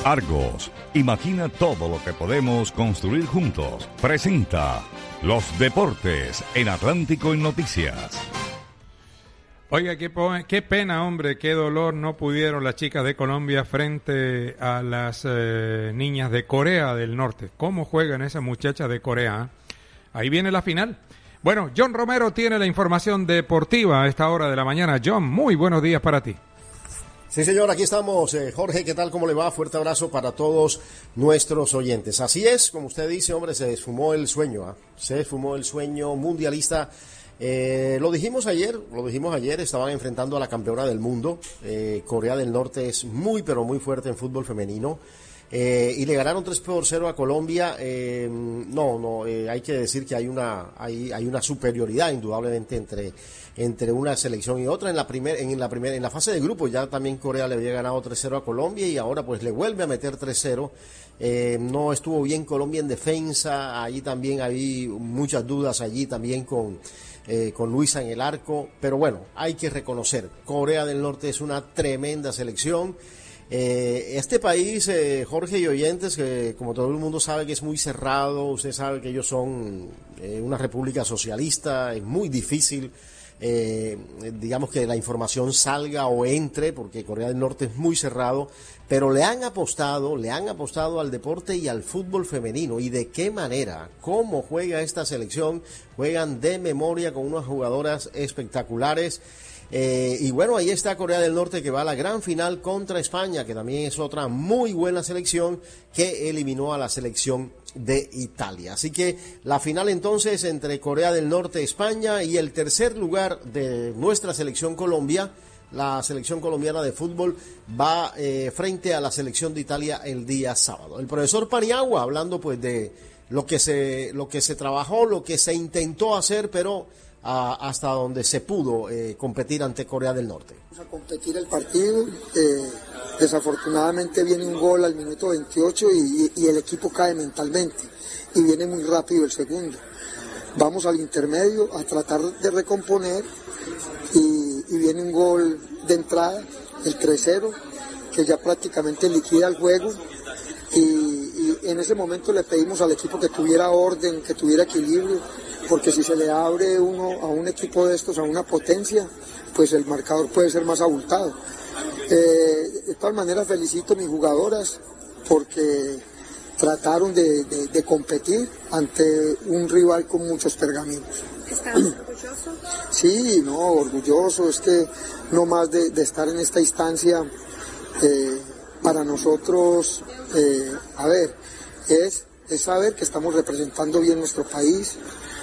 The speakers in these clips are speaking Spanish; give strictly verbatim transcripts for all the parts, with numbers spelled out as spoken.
Argos, imagina todo lo que podemos construir juntos. Presenta Los Deportes en Atlántico en Noticias. Oiga, qué, qué pena, hombre, qué dolor no pudieron las chicas de Colombia frente a las eh, niñas de Corea del Norte. ¿Cómo juegan esas muchachas de Corea? Ahí viene la final. Bueno, John Romero tiene la información deportiva a esta hora de la mañana. John, muy buenos días para ti. Sí, señor, aquí estamos. Eh, Jorge, ¿qué tal? ¿Cómo le va? Fuerte abrazo para todos nuestros oyentes. Así es, como usted dice, hombre, se esfumó el sueño, ¿eh? Se esfumó el sueño mundialista. Eh, lo dijimos ayer, lo dijimos ayer, estaban enfrentando a la campeona del mundo. Eh, Corea del Norte es muy, pero muy fuerte en fútbol femenino. Eh, y le ganaron tres por cero a Colombia. Eh, no, no, eh, hay que decir que hay una, hay, hay una superioridad indudablemente entre, entre una selección y otra. En la primera, en la primera, en la fase de grupo ya también Corea le había ganado tres cero a Colombia y ahora pues le vuelve a meter tres cero. Eh, no estuvo bien Colombia en defensa, allí también hay muchas dudas allí también con Eh, con Luisa en el arco, pero bueno, hay que reconocer, Corea del Norte es una tremenda selección. Eh, este país, eh, Jorge y oyentes, que como todo el mundo sabe que es muy cerrado, usted sabe que ellos son eh, una república socialista, es muy difícil, eh, digamos que la información salga o entre, porque Corea del Norte es muy cerrado, pero le han apostado, le han apostado al deporte y al fútbol femenino. ¿Y de qué manera? ¿Cómo juega esta selección? Juegan de memoria con unas jugadoras espectaculares. Eh, y bueno, ahí está Corea del Norte que va a la gran final contra España, que también es otra muy buena selección que eliminó a la selección de Italia. Así que la final entonces entre Corea del Norte, España y el tercer lugar de nuestra selección Colombia. La selección colombiana de fútbol va eh, frente a la selección de Italia el día sábado. El profesor Paniagua hablando pues de lo que se lo que se trabajó, lo que se intentó hacer, pero a, hasta donde se pudo eh, competir ante Corea del Norte. Vamos a competir el partido. Eh, desafortunadamente viene un gol al minuto veintiocho y, y el equipo cae mentalmente y viene muy rápido el segundo. Vamos al intermedio a tratar de recomponer y y viene un gol de entrada, el tres cero, que ya prácticamente liquida el juego y, y en ese momento le pedimos al equipo que tuviera orden, que tuviera equilibrio, porque si se le abre uno a un equipo de estos, a una potencia, pues el marcador puede ser más abultado. Eh, de todas maneras felicito a mis jugadoras porque trataron de, de, de competir ante un rival con muchos pergaminos. ¿Estás orgulloso? Sí, no, orgulloso, es que no más de, de estar en esta instancia, eh, para nosotros, eh, a ver, es, es saber que estamos representando bien nuestro país,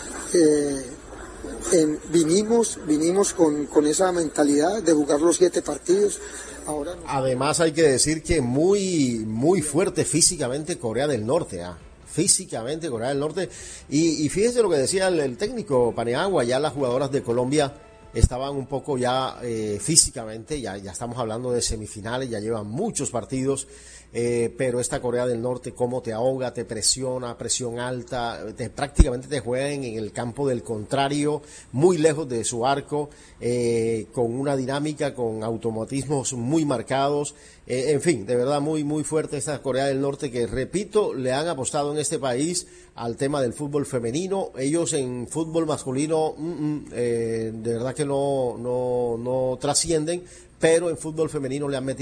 eh, en, vinimos, vinimos con, con esa mentalidad de jugar los siete partidos. Ahora no. Además hay que decir que muy, muy fuerte físicamente Corea del Norte, ¿ah? físicamente Corea del Norte, y, y fíjese lo que decía el, el técnico Paniagua, ya las jugadoras de Colombia estaban un poco ya eh, físicamente, ya, ya estamos hablando de semifinales, ya llevan muchos partidos, eh, pero esta Corea del Norte cómo te ahoga, te presiona, presión alta, te, prácticamente te juegan en el campo del contrario, muy lejos de su arco, eh, con una dinámica, con automatismos muy marcados, eh, en fin, de verdad muy muy fuerte esta Corea del Norte que, repito, le han apostado en este país al tema del fútbol femenino. Ellos en fútbol masculino mm, mm, eh, de verdad que no, no, no trascienden, pero en fútbol femenino le han metido